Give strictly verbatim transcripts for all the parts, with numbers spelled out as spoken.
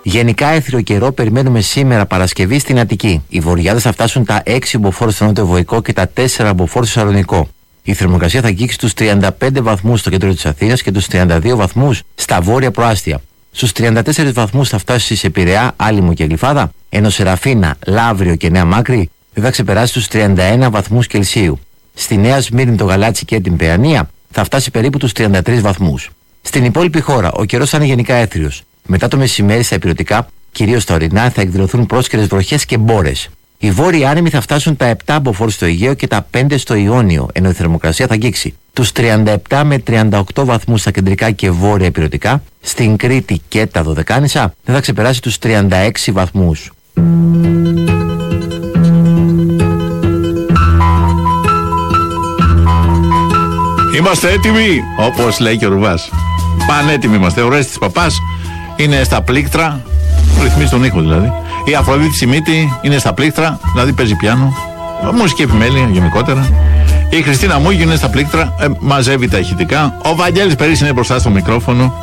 Γενικά έθριο καιρό περιμένουμε σήμερα Παρασκευή στην Αττική. Οι βορειάδες θα φτάσουν τα έξι μποφόρ στο νότιο-βοϊκό και τα τέσσερα μποφόρ στο Σαλονικό. Η θερμοκρασία θα αγγίξει τους τριάντα πέντε βαθμούς στο κέντρο της Αθήνας και τους τριάντα δύο βαθμούς στα βόρεια προάστια. Στους τριάντα τέσσερις βαθμούς θα φτάσει σε Πειραιά, Άλυμο και Γλυφάδα, ενώ σε Ραφίνα, Λαύριο και Νέα Μάκρη δεν θα ξεπεράσει τους τριάντα ένα βαθμούς Κελσίου. Στη Νέα Σμύρνη, το Γαλάτσι και την Παιανία θα φτάσει περίπου τους τριάντα τρεις βαθμούς. Στην υπόλοιπη χώρα ο καιρός θα είναι γενικά έθριος. Μετά το μεσημέρι στα ηπειρωτικά, κυρίως στα ορεινά, θα εκδηλωθούν πρόσκαιρες βροχές και μπόρες. Οι βόρειοι άνεμοι θα φτάσουν τα επτά μποφόρ στο Αιγαίο και τα πέντε στο Ιόνιο, ενώ η θερμοκρασία θα αγγίξει τους τριάντα επτά με τριάντα οκτώ βαθμούς στα κεντρικά και βόρεια ηπειρωτικά. Στην Κρήτη και τα Δωδεκάνησα δεν θα ξεπεράσει τους τριάντα έξι βαθμούς. Είμαστε έτοιμοι, όπως λέει και ο Ρουβάς. Πανέτοιμοι είμαστε. Ο Ρέστης Παπάς είναι στα πλήκτρα, ρυθμίζει τον ήχο δηλαδή. Η Αφροδίτη Σιμίτη είναι στα πλήκτρα, δηλαδή παίζει πιάνο. Μουσική επιμέλεια γενικότερα. Η Χριστίνα Μούγιου είναι στα πλήκτρα, ε, μαζεύει τα ηχητικά. Ο Βαγγέλης Περίς είναι μπροστά στο μικρόφωνο.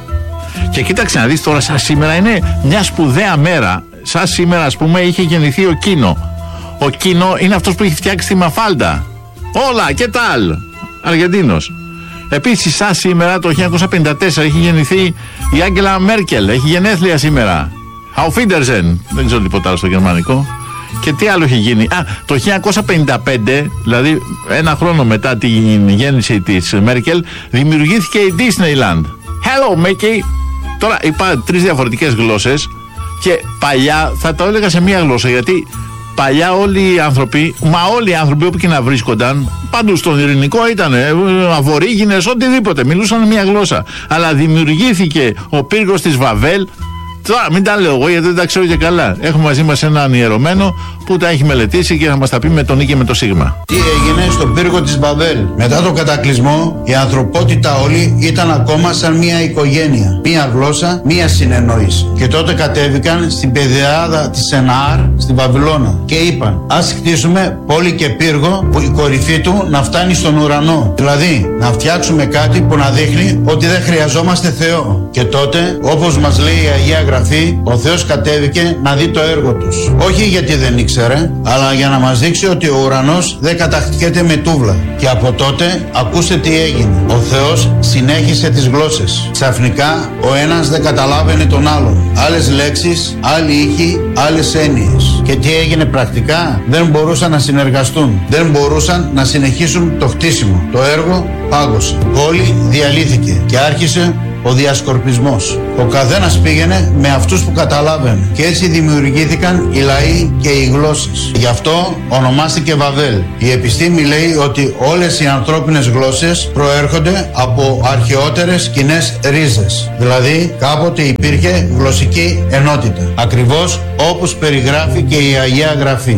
Και κοίταξε να δεις τώρα, σαν σήμερα είναι μια σπουδαία μέρα. Σαν σήμερα, ας πούμε, είχε γεννηθεί ο Κίνο. Ο Κίνο είναι αυτός που έχει φτιάξει τη Μαφάλτα. Όλα και τα άλλα. Αργεντίνος. Επίσης, σαν σήμερα το χίλια εννιακόσια πενήντα τέσσερα έχει γεννηθεί η Άγγελα Μέρκελ. Έχει γενέθλια σήμερα. Auf Wiedersehen. Δεν ξέρω τίποτα άλλο στο γερμανικό. Και τι άλλο έχει γίνει. Α, το χίλια εννιακόσια πενήντα πέντε, δηλαδή ένα χρόνο μετά τη γέννηση της Μέρκελ, δημιουργήθηκε η Disneyland. Hello Mickey. Τώρα είπα τρεις διαφορετικές γλώσσες και παλιά θα το έλεγα σε μία γλώσσα, γιατί παλιά όλοι οι άνθρωποι, μα όλοι οι άνθρωποι όπου και να βρίσκονταν, παντού στον ειρηνικό ήταν, αβορίγινες, οτιδήποτε, μιλούσαν μία γλώσσα. Αλλά δημιουργήθηκε ο πύργος της Βαβέλ. Τώρα μην τα λέω εγώ γιατί δεν τα ξέρω και καλά. Έχουμε μαζί μας έναν ιερωμένο που τα έχει μελετήσει και θα μας τα πει με τον Νίκη και με το Σίγμα. Τι έγινε στον πύργο της Βαβέλ? Μετά τον κατακλυσμό η ανθρωπότητα όλη ήταν ακόμα σαν μια οικογένεια. Μια γλώσσα, μια συνεννόηση. Και τότε κατέβηκαν στην πεδιάδα της Σεναάρ στη Βαβυλώνα και είπαν: ας χτίσουμε πόλη και πύργο που η κορυφή του να φτάνει στον ουρανό. Δηλαδή να φτιάξουμε κάτι που να δείχνει ότι δεν χρειαζόμαστε Θεό. Και τότε, όπως μας λέει η Αγία Γραφή, ο Θεός κατέβηκε να δει το έργο τους. Όχι γιατί δεν ήξερε, αλλά για να μας δείξει ότι ο ουρανός δεν κατακτιέται με τούβλα. Και από τότε ακούστε τι έγινε. Ο Θεός συνέχισε τις γλώσσες. Ξαφνικά ο ένας δεν καταλάβαινε τον άλλον. Άλλες λέξεις, άλλοι ήχοι, άλλες έννοιες. Και τι έγινε πρακτικά? Δεν μπορούσαν να συνεργαστούν. Δεν μπορούσαν να συνεχίσουν το χτίσιμο. Το έργο πάγωσε. Πόλη διαλύθηκε και άρχισε ο διασκορπισμός. Ο καθένας πήγαινε με αυτούς που καταλάβαινε. Και έτσι δημιουργήθηκαν οι λαοί και οι γλώσσες. Γι' αυτό ονομάστηκε Βαβέλ. Η επιστήμη λέει ότι όλες οι ανθρώπινες γλώσσες προέρχονται από αρχαιότερες κοινές ρίζες. Δηλαδή κάποτε υπήρχε γλωσσική ενότητα. Ακριβώς όπως περιγράφει και η Αγία Γραφή.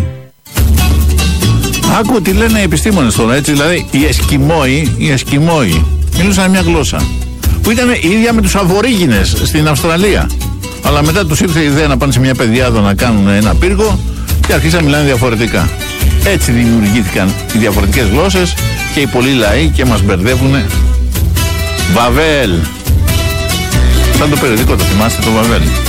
Άκου τι λένε οι επιστήμονες τώρα, έτσι, δηλαδή οι Εσκιμόοι, οι Εσκιμόοι μιλούσαν μια γλώσσα που ήταν η ίδια με τους Αβορίγινες στην Αυστραλία. Αλλά μετά τους ήρθε η ιδέα να πάνε σε μια πεδιάδα να κάνουν ένα πύργο και αρχίσαν να μιλάνε διαφορετικά. Έτσι δημιουργήθηκαν οι διαφορετικές γλώσσες και οι πολλοί λαοί και μας μπερδεύουνε. Βαβέλ. Σαν το περιοδικό, το θυμάστε το Βαβέλ.